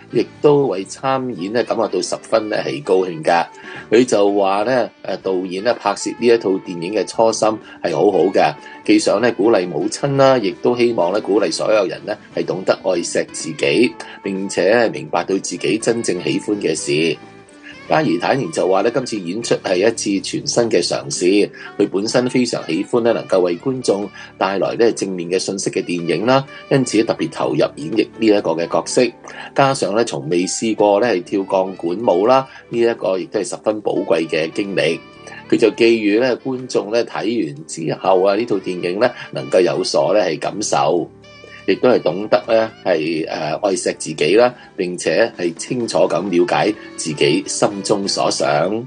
亦都為參演咧感覺到十分咧係高興㗎。佢就話咧導演咧拍攝呢一套電影嘅初心係好好嘅，既想咧鼓勵母親啦，亦都希望咧鼓勵所有人咧係懂得愛錫自己，並且係明白到自己真正喜歡嘅事。嘉怡坦言就話咧，今次演出係一次全新嘅嘗試，佢本身非常喜歡咧能夠為觀眾帶來咧正面嘅信息嘅電影啦，因此特別投入演繹呢一個嘅角色，加上咧從未試過咧係跳鋼管舞啦，呢一個亦都係十分寶貴嘅經歷。佢就寄語咧觀眾咧睇完之後啊，呢套電影咧能夠有所咧係感受，亦都係懂得咧係愛惜自己啦，並且係清楚咁了解自己心中所想。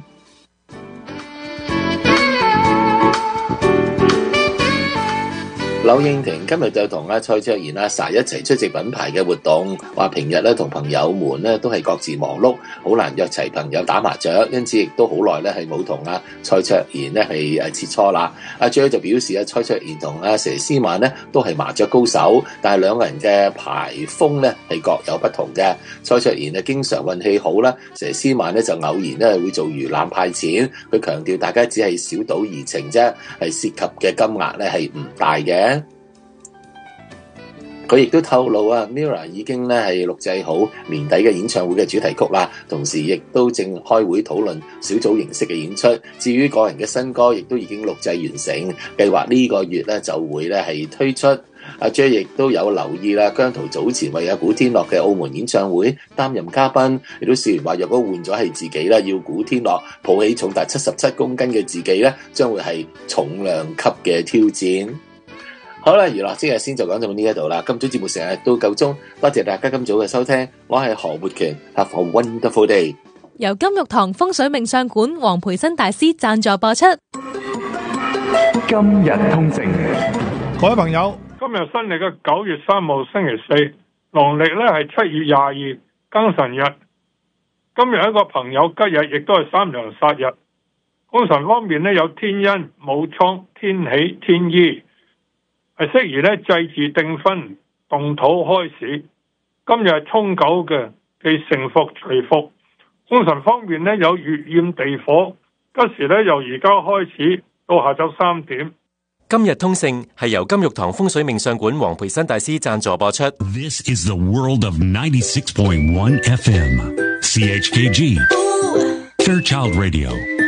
柳應廷今日就同阿蔡卓妍阿 Sa 一齊出席品牌嘅活動，話平日咧同朋友們咧都係各自忙碌，好難約齊朋友打麻雀，因此亦都好耐咧係冇同阿蔡卓妍咧係切磋啦。阿 J 就表示阿蔡卓妍同阿佘詩曼咧都係麻雀高手，但係兩個人嘅牌風咧係各有不同嘅。蔡卓妍經常運氣好啦，佘詩曼咧就偶然咧會做魚腩派錢。佢強調大家只係小賭怡情啫，係涉及嘅金額咧係唔大嘅。佢亦都透露啊 ，Mirror 已經咧係錄製好年底嘅演唱會嘅主題曲啦，同時亦都正開會討論小組形式嘅演出。至於個人嘅新歌，亦都已經錄製完成，計劃呢個月咧就會咧係推出。阿 J 亦都有留意啦，姜濤早前為阿古天樂嘅澳門演唱會擔任嘉賓，亦都試完話若果換咗係自己啦，要古天樂抱起重達77公斤嘅自己咧，將會係重量級嘅挑戰。好啦，娛樂即日先就講到呢一度啦。今早節目成日都夠鐘，多謝大家今早嘅收聽。我係何活權 ，Have a wonderful day。 由金玉堂風水命相館黃培新大師贊助播出。 今日通勝， 各位朋友，今日新曆嘅9月3號星期四，農曆咧係7月22庚辰日。今日一個朋友吉日，亦都係三陽殺日。功臣方面咧有天恩、武昌、天喜、天醫。係適宜咧祭祀訂婚、動土開市。今日係沖九嘅，忌成福隨福。功臣方面咧有月焰地火，吉時咧由而家開始到下晝3點。 今日通勝係由金玉堂風水命相館黃培新大師贊助播出。 This is the world of 96.1 FM CHKG Fairchild Radio。